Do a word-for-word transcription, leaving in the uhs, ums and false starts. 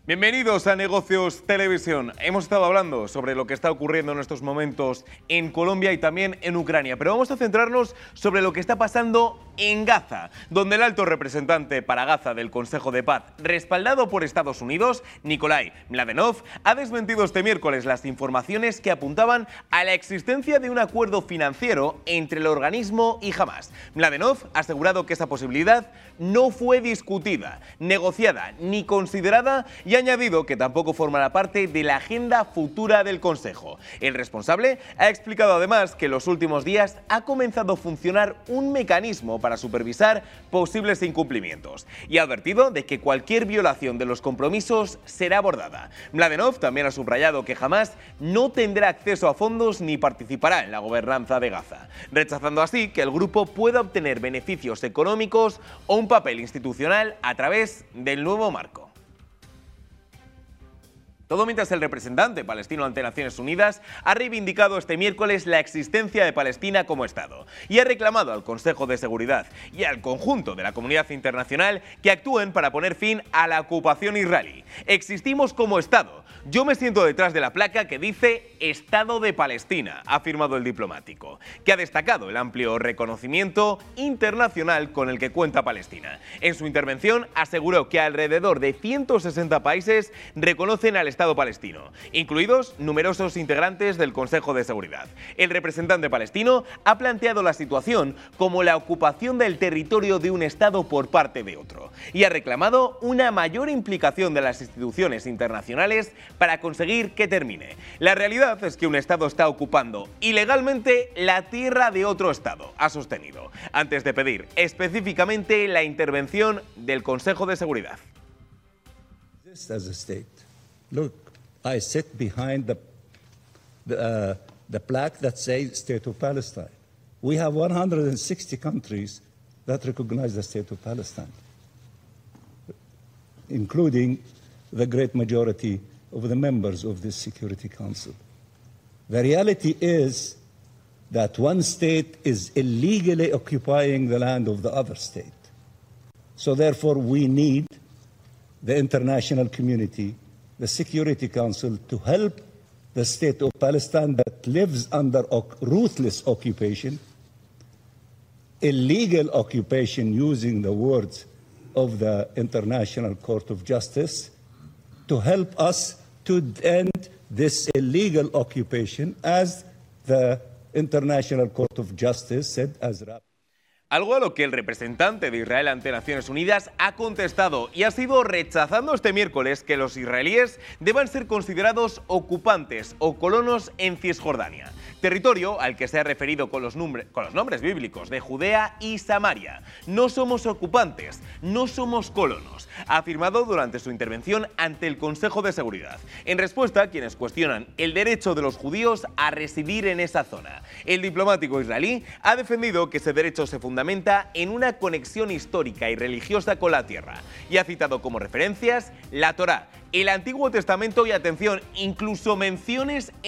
Bienvenidos a Negocios Televisión. Hemos estado hablando sobre lo que está ocurriendo en estos momentos en Colombia y también en Ucrania, pero vamos a centrarnos sobre lo que está pasando en Gaza, donde el alto representante para Gaza del Consejo de Paz, respaldado por Estados Unidos, Nikolai Mladenov, ha desmentido este miércoles las informaciones que apuntaban a la existencia de un acuerdo financiero entre el organismo y Hamás. Mladenov ha asegurado que esa posibilidad no fue discutida, negociada ni considerada y ha añadido que tampoco formará parte de la agenda futura del Consejo. El responsable ha explicado además que en los últimos días ha comenzado a funcionar un mecanismo para supervisar posibles incumplimientos y ha advertido de que cualquier violación de los compromisos será abordada. Mladenov también ha subrayado que Hamás no tendrá acceso a fondos ni participará en la gobernanza de Gaza, rechazando así que el grupo pueda obtener beneficios económicos o un papel institucional a través del nuevo marco. Todo mientras el representante palestino ante Naciones Unidas ha reivindicado este miércoles la existencia de Palestina como Estado y ha reclamado al Consejo de Seguridad y al conjunto de la comunidad internacional que actúen para poner fin a la ocupación israelí. Existimos como Estado. Yo me siento detrás de la placa que dice Estado de Palestina, ha afirmado el diplomático, que ha destacado el amplio reconocimiento internacional con el que cuenta Palestina. En su intervención aseguró que alrededor de ciento sesenta países reconocen al Estado palestino, incluidos numerosos integrantes del Consejo de Seguridad. El representante palestino ha planteado la situación como la ocupación del territorio de un Estado por parte de otro y ha reclamado una mayor implicación de las instituciones internacionales para conseguir que termine. La realidad es que un Estado está ocupando ilegalmente la tierra de otro Estado, ha sostenido, antes de pedir específicamente la intervención del Consejo de Seguridad. Look, I sit behind the, the, uh, the plaque that says State of Palestine. We have one hundred sixty countries that recognize the State of Palestine, including the great majority of the members of this Security Council. The reality is that one state is illegally occupying the land of the other state. So therefore we need the international community, the Security Council, to help the State of Palestine that lives under ruthless occupation, illegal occupation, using the words of the International Court of Justice, to help us to end this illegal occupation, as the International Court of Justice said as rapidly. Algo a lo que el representante de Israel ante Naciones Unidas ha contestado y ha sido rechazando este miércoles que los israelíes deban ser considerados ocupantes o colonos en Cisjordania, territorio al que se ha referido con los, con los nombres bíblicos de Judea y Samaria. No somos ocupantes, no somos colonos, ha afirmado durante su intervención ante el Consejo de Seguridad, en respuesta a quienes cuestionan el derecho de los judíos a residir en esa zona. El diplomático israelí ha defendido que ese derecho se fundamenta en una conexión histórica y religiosa con la tierra y ha citado como referencias la Torá, el Antiguo Testamento y, atención, incluso menciones